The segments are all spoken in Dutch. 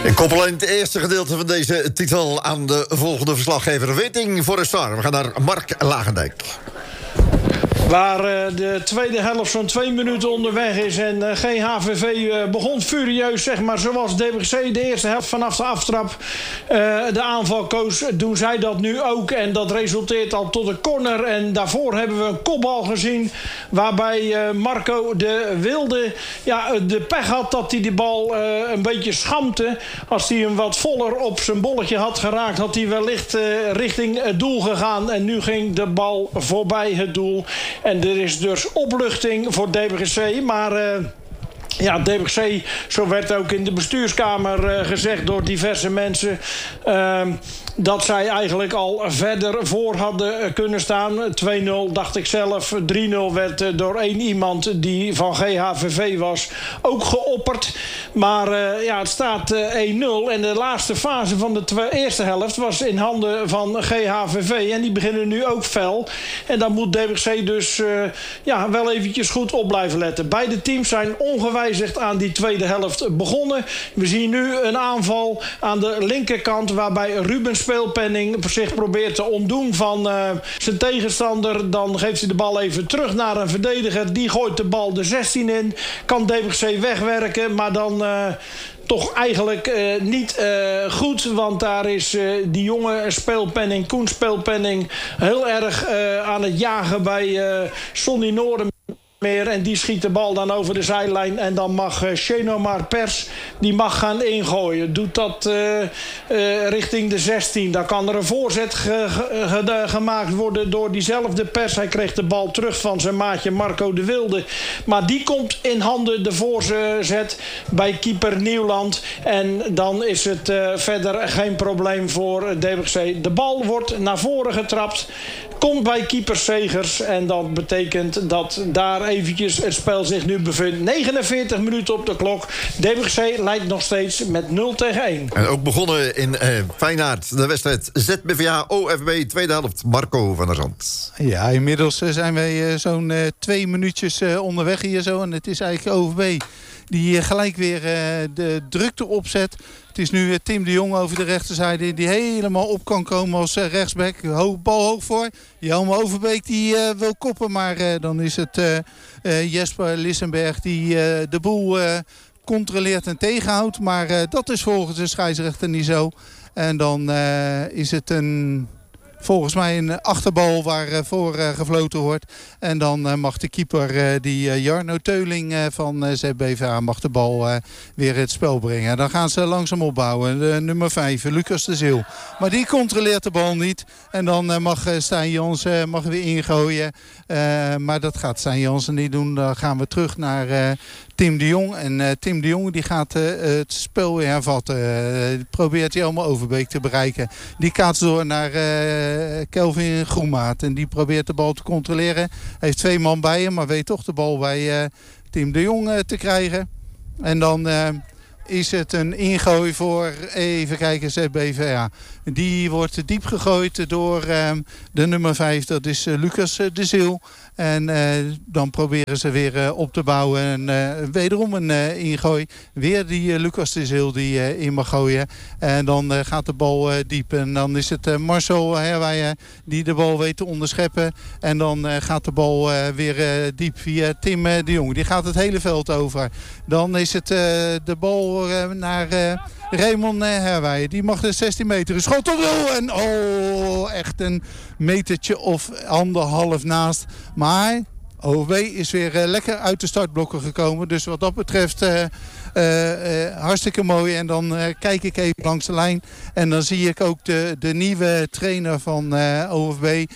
Ik koppel in het eerste gedeelte van deze titel aan de volgende verslaggever. Waiting for a Star. We gaan naar Mark Lagendijk. Waar de tweede helft zo'n 2 minuten onderweg is. En GHVV begon furieus, zeg maar, zoals DBC de eerste helft vanaf de aftrap de aanval koos. Doen zij dat nu ook. En dat resulteert al tot een corner. En daarvoor hebben we een kopbal gezien. Waarbij Marco de Wilde de pech had dat hij die bal een beetje schampte. Als hij hem wat voller op zijn bolletje had geraakt, had hij wellicht richting het doel gegaan. En nu ging de bal voorbij het doel. En er is dus opluchting voor DBC. Maar DBC, zo werd ook in de bestuurskamer gezegd door diverse mensen, dat zij eigenlijk al verder voor hadden kunnen staan. 2-0 dacht ik zelf. 3-0 werd door één iemand die van GHVV was ook geopperd. Maar het staat 1-0. En de laatste fase van de eerste helft was in handen van GHVV. En die beginnen nu ook fel. En dan moet DBC dus wel eventjes goed op blijven letten. Beide teams zijn ongewijzigd aan die tweede helft begonnen. We zien nu een aanval aan de linkerkant waarbij Ruben Speelpenning zich probeert te ontdoen van zijn tegenstander. Dan geeft hij de bal even terug naar een verdediger. Die gooit de bal de 16 in. Kan DBC wegwerken, maar dan toch eigenlijk niet goed. Want daar is die jonge Speelpenning, Koen Speelpenning, heel erg aan het jagen bij Sonny Noorden. En die schiet de bal dan over de zijlijn. En dan mag Shenomar Pers, die mag gaan ingooien. Doet dat richting de 16. Dan kan er een voorzet gemaakt worden door diezelfde Pers. Hij kreeg de bal terug van zijn maatje Marco de Wilde. Maar die komt in handen, de voorzet, bij keeper Nieuwland. En dan is het verder geen probleem voor DBC. De bal wordt naar voren getrapt. Komt bij keeper Segers. En dat betekent dat daar eventjes het spel zich nu bevindt. 49 minuten op de klok. DBC leidt nog steeds met 0-1. En ook begonnen in Feyenoord. De wedstrijd ZBVA-OFB. Tweede helft. Marco van der Zand. Ja, inmiddels zijn wij zo'n 2 minuutjes onderweg hier zo. En het is eigenlijk OFB die gelijk weer de drukte opzet. Het is nu Tim de Jong over de rechterzijde die helemaal op kan komen als rechtsback. Bal hoog voor. Jelme Overbeek die wil koppen, maar dan is het Jesper Lissenberg die de boel controleert en tegenhoudt. Maar dat is volgens de scheidsrechter niet zo. En dan is het volgens mij een achterbal waarvoor gefloten wordt. En dan mag de keeper, die Jarno Teuling van ZBVA, mag de bal weer het spel brengen. Dan gaan ze langzaam opbouwen. De nummer 5, Lucas de Zeeuw. Maar die controleert de bal niet. En dan mag Stijn Jansen weer ingooien. Maar dat gaat Stijn Jansen niet doen. Dan gaan we terug naar Tim de Jong. En Tim de Jong die gaat het spel weer hervatten. Probeert Jelme Overbeek te bereiken. Die kaatst door naar Kelvin Groenmaat. En die probeert de bal te controleren. Hij heeft 2 man bij hem, maar weet toch de bal bij Tim de Jong te krijgen. En dan is het een ingooi voor, even kijken, ZBVA. Die wordt diep gegooid door de nummer 5, dat is Lucas de Zeeuw. En dan proberen ze weer op te bouwen. En wederom een ingooi. Weer die Lucas de Zeeuw die in mag gooien. En dan gaat de bal diep. En dan is het Marcel Herwijen die de bal weet te onderscheppen. En dan gaat de bal weer diep via Tim de Jong. Die gaat het hele veld over. Dan is het de bal naar Raymond Herwijen. Die mag de 16 meter. Schot op doel. En echt een metertje of 1,5 naast. Maar OFB is weer lekker uit de startblokken gekomen. Dus wat dat betreft hartstikke mooi. En dan kijk ik even langs de lijn. En dan zie ik ook de nieuwe trainer van OFB,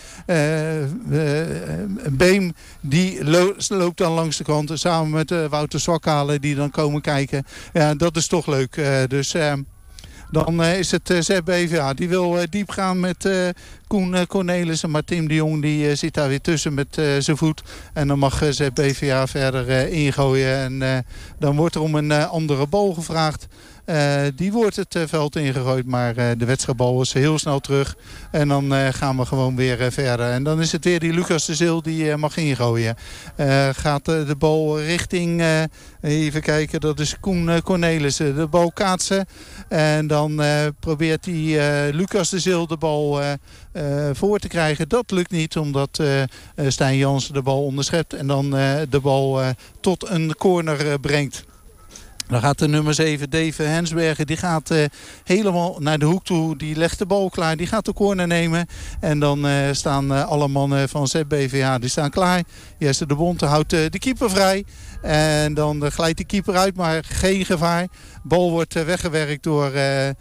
Beem. Die loopt dan langs de kant. Samen met Wouter Zwakhalen die dan komen kijken. Ja, dat is toch leuk. Dan is het ZBVA. Die wil diep gaan met Koen Cornelissen. Maar Tim de Jong die zit daar weer tussen met zijn voet. En dan mag ZBVA verder ingooien. En dan wordt er om een andere bal gevraagd. Die wordt het veld ingegooid, maar de wedstrijdbal is heel snel terug. En dan gaan we gewoon weer verder. En dan is het weer die Lucas de Zil die mag ingooien. Gaat de bal richting, even kijken, dat is Koen Cornelissen. De bal kaatsen. En dan probeert die Lucas de Zil de bal voor te krijgen. Dat lukt niet, omdat Stijn Jansen de bal onderschept. En dan de bal tot een corner brengt. Dan gaat de nummer 7, Dave Hensbergen, die gaat helemaal naar de hoek toe. Die legt de bal klaar, die gaat de corner nemen. En dan staan alle mannen van ZBVA, die staan klaar. Jesse de Bonte houdt de keeper vrij. En dan glijdt de keeper uit, maar geen gevaar. Bal wordt weggewerkt door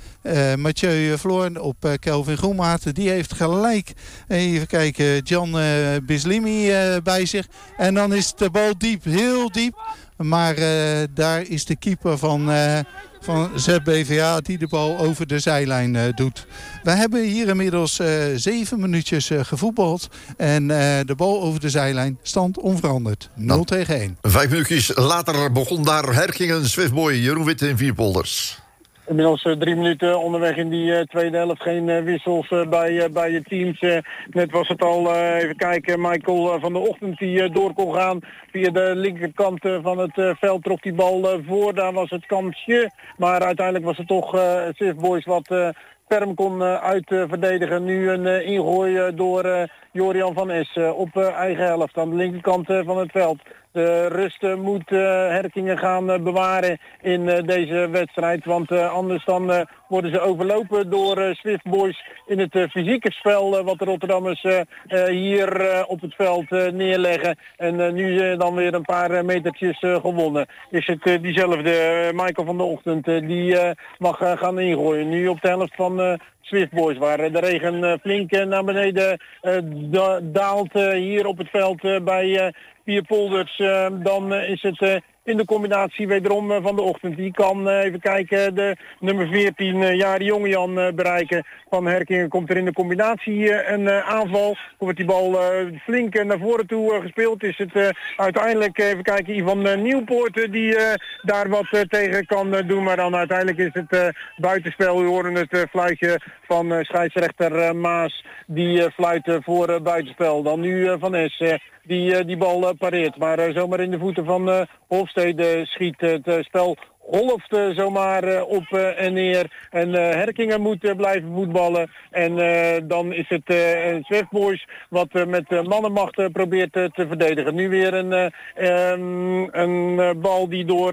Mathieu Floor op Kelvin Groenmaat. Die heeft gelijk, even kijken, Jan Bislimi bij zich. En dan is de bal diep, heel diep. Maar daar is de keeper van ZBVA die de bal over de zijlijn doet. We hebben hier inmiddels 7 minuutjes gevoetbald. En de bal over de zijlijn, stand onveranderd. 0-1. 5 minuutjes later begon daar Herkingen Swiftboy Jeroen Wit in Vierpolders. Inmiddels 3 minuten onderweg in die tweede helft. Geen wissels bij je teams. Net was het al, even kijken, Michael van der Ochtend die door kon gaan. Via de linkerkant van het veld trok die bal voor. Daar was het kansje. Maar uiteindelijk was het toch Swiftboys wat ferm kon uitverdedigen. Nu een ingooi door Jorian van Es op eigen helft aan de linkerkant van het veld. De rust moet Herkingen gaan bewaren in deze wedstrijd. Want anders dan worden ze overlopen door Swiftboys in het fysieke spel wat de Rotterdammers hier op het veld neerleggen. En nu dan weer een paar metertjes gewonnen. Is het diezelfde Michael van der Ochtend die mag gaan ingooien. Nu op de helft van Swiftboys, waar de regen flink naar beneden daalt hier op het veld bij Vierpolders. Dan is het in de combinatie wederom van de Ochtend. Die kan, even kijken, de nummer 14, Jari Jongejan bereiken. Van Herkingen komt er in de combinatie een aanval. Wordt die bal flink naar voren toe gespeeld. Is het uiteindelijk, even kijken, Ivan Nieuwpoort die daar wat tegen kan doen. Maar dan uiteindelijk is het buitenspel. U horen het fluitje van scheidsrechter Maas. Die fluit voor buitenspel. Dan nu Van Es. Die bal pareert, maar zomaar in de voeten van Hofstede schiet. Het spel golft zomaar op en neer. En Herkingen moet blijven voetballen. En dan is het Swiftboys wat met mannenmacht probeert te verdedigen. Nu weer een bal die door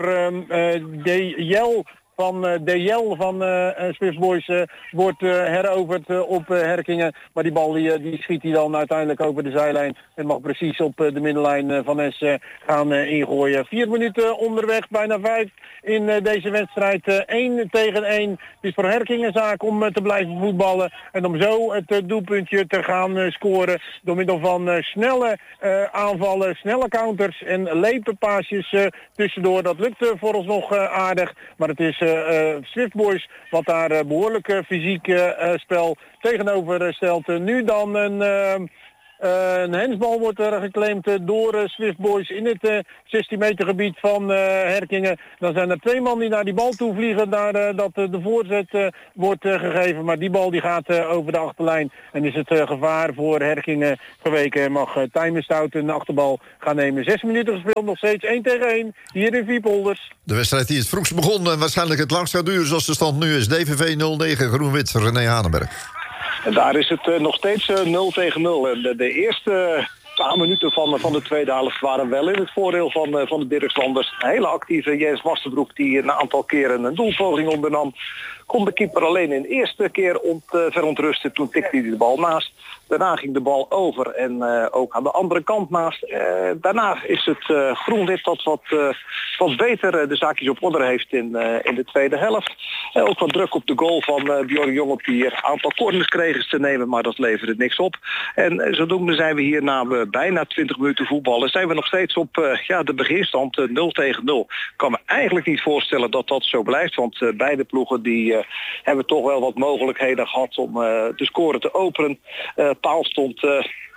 DL van Swiftboys wordt heroverd op Herkingen. Maar die bal die schiet hij dan uiteindelijk over de zijlijn. En mag precies op de middenlijn van Es gaan ingooien. 4 minuten onderweg, bijna 5 in deze wedstrijd. 1 tegen 1. Het is voor Herkingen zaak om te blijven voetballen. En om zo het doelpuntje te gaan scoren. Door middel van snelle aanvallen, snelle counters en lepenpaasjes tussendoor. Dat lukt vooralsnog aardig. Maar het is Swiftboys wat daar behoorlijk fysiek spel tegenover stelt. Nu dan een hensbal wordt er geclaimd door Swiftboys in het 16 meter gebied van Herkingen. Dan zijn er 2 man die naar die bal toe vliegen, naar dat de voorzet wordt gegeven. Maar die bal die gaat over de achterlijn en is het gevaar voor Herkingen geweken. Mag Tijmen Stout een achterbal gaan nemen. 6 minuten gespeeld, nog steeds 1 tegen 1 hier in Vierpolders. De wedstrijd die het vroegst begon en waarschijnlijk het langst gaat duren zoals de stand nu is. DVV 09, Groen-Wit, René Hanenberg. En daar is het nog steeds 0 tegen 0. En de eerste paar minuten van de tweede helft waren wel in het voordeel van de Dirkslanders. Een hele actieve Jens Wassenbroek die een aantal keren een doelpoging ondernam. Kon de keeper alleen in de eerste keer verontrusten. Toen tikte hij de bal naast. Daarna ging de bal over en ook aan de andere kant naast. Daarna is het Groen-Wit dat wat beter de zaakjes op orde heeft in de tweede helft. Ook wat druk op de goal van Bjorn Jong op die een aantal corners kregen te nemen, maar dat leverde niks op. En zodoende zijn we hier na bijna 20 minuten voetballen, zijn we nog steeds op de beginstand 0 tegen 0. Ik kan me eigenlijk niet voorstellen dat dat zo blijft, want beide ploegen die hebben toch wel wat mogelijkheden gehad om de score te openen. Paal stond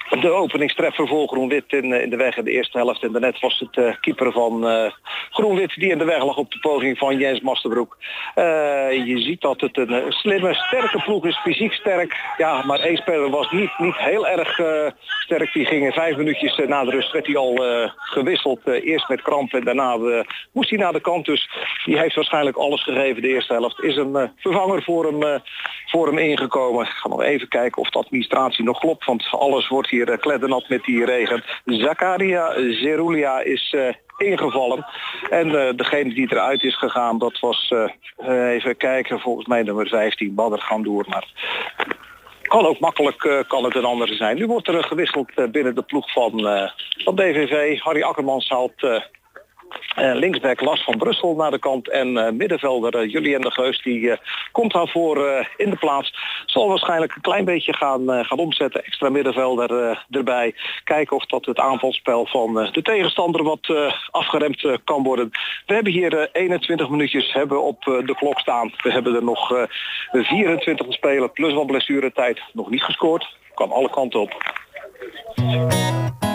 de openingstreffer voor Groen-Wit in de weg in de eerste helft. En daarnet was het keeper van Groen-Wit die in de weg lag op de poging van Jens Masterbroek. Je ziet dat het een slimme, sterke ploeg is, fysiek sterk. Ja, maar één speler was niet heel erg sterk. Die ging 5 minuutjes na de rust, werd hij al gewisseld. Eerst met kramp en daarna moest hij naar de kant. Dus die heeft waarschijnlijk alles gegeven de eerste helft. Is een vervanger voor hem ingekomen. Ik ga nog even kijken of de administratie nog klopt, want alles wordt hier kleddernat met die regen. Zakaria Zeroulia is ingevallen. En degene die eruit is gegaan, dat was, even kijken, volgens mij nummer 15, Badr Gandour. Maar kan ook makkelijk kan het een andere zijn. Nu wordt er gewisseld binnen de ploeg van DVV. Harry Akkermans haalt linksback Lars van Brussel naar de kant. En middenvelder Julien de Geus die komt daarvoor in de plaats. Zal waarschijnlijk een klein beetje gaan omzetten. Extra middenvelder erbij. Kijken of dat het aanvalspel van de tegenstander wat afgeremd kan worden. We hebben hier 21 minuutjes op de klok staan. We hebben er nog 24 te spelen plus wat blessuretijd. Nog niet gescoord. Kan alle kanten op.